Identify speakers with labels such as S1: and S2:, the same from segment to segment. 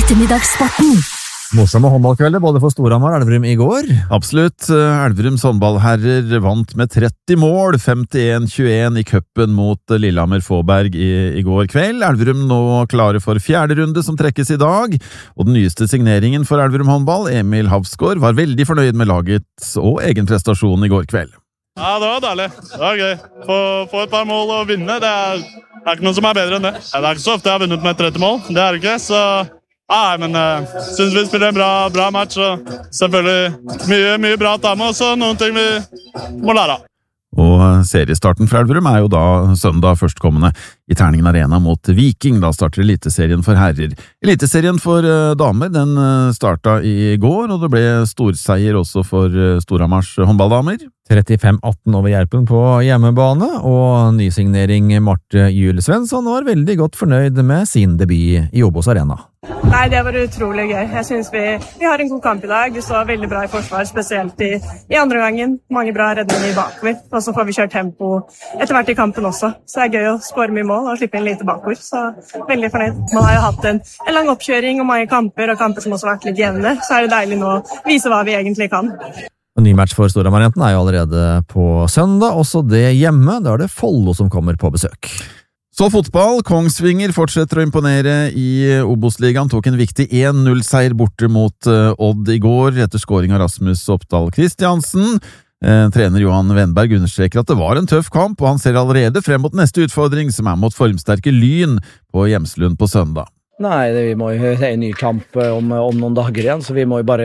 S1: Ettermiddagssporten.
S2: Morsomme håndballkvelder både for Storhamar og Elverum i går.
S3: Absolutt. Elverums håndballherrer vant med 30 mål, 51-21 i cupen mot Lillehammer Fåberg i går kveld. Elverum nå klare for fjerde runde som trekkes i dag, og den nyeste signeringen for Elverum håndball, Emil Havsgaard, var veldig fornøyd med lagets og egen prestasjon i går kveld.
S4: Ja, det var deilig. Det var gøy. Få et par mål og vinne, det er ikke noe som er bedre enn det. Det er ikke så ofte jeg har vunnet med 30 mål, det er det ikke, så... Nei, men synes vi spiller en bra match, og selvfølgelig mye bra å ta med oss, og noen ting vi må lære av.
S3: Og seriestarten for Elverum er jo da søndag førstkommende i Terningen Arena mot Viking. Da starter Eliteserien for herrer. Eliteserien for damer, den startet i går, og det ble storseier også for Storhamars håndballdamer.
S2: 35-18 over Gjerpen på hjemmebane, og nysignering Marte Juel Svensson var veldig godt fornøyd med sin debut i Obos Arena.
S5: Nei, det var utrolig gøy. Jeg synes vi har en god kamp i dag. Vi står veldig bra i forsvar, spesielt i andre gangen. Mange bra redninger bakover, og så får vi kjørt tempo etter hvert i kampen også. Så det er gøy å skåre mye mål og slippe inn lite bakover, så veldig fornøyd. Man har jo hatt en lang oppkjøring og mange kamper, og kamper som også har vært litt jevne, så er det deilig nå å vise hva vi egentlig kan.
S2: En ny match for Storhamar-jentene er jo allerede på søndag, også det hjemme. Da er det Follo som kommer på besøk.
S3: Så fotball. Kongsvinger fortsetter å imponere i Obos-ligaen, tok en viktig 1-0-seier borte mot Odd i går, etter scoring av Rasmus Oppdal Kristiansen. Trener Johan Wenberg understreker at det var en tøff kamp, og han ser allerede frem mot neste utfordring, som er mot formsterke Lyn på Hjemslund på søndag.
S6: Nei, vi må jo ha en ny kamp om noen dager igjen, så vi må jo bare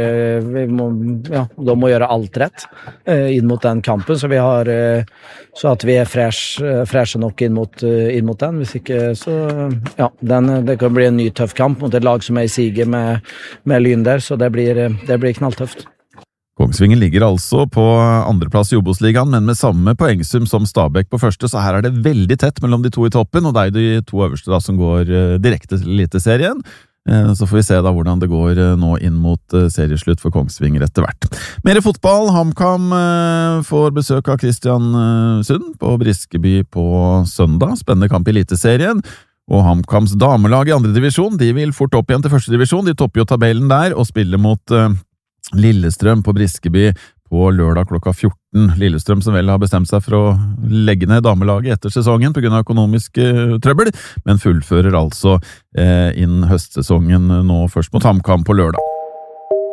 S6: de må gjøre alt rett inn mot den kampen, så så at vi er freshe nok inn mot den. Hvis ikke, så det kan bli en ny tøff kamp mot et lag som er i sige med Lyn der, så det blir knalltøft.
S3: Kongsvinger ligger altså på andreplass i Obos-ligaen, men med samme poengsum som Stabæk på første, så her er det veldig tett mellom de to i toppen, og det er de to øverste da som går direkte til Eliteserien. Så får vi se da hvordan det går nå inn mot serieslutt for Kongsvinger etter hvert. Mer fotball. HamKam får besøk av Kristiansund på Briskeby på søndag. Spennende kamp i Eliteserien. Og HamKams damelag i andre divisjon, de vil fort opp igjen til første divisjon. De topper jo tabellen der og spiller mot Lillestrøm på Briskeby på lørdag klokka 14. Lillestrøm som vel har bestemt seg for å legge ned damelaget etter sesongen på grunn av økonomisk trøbbel, men fullfører altså inn høstsesongen nå først mot HamKam på lørdag.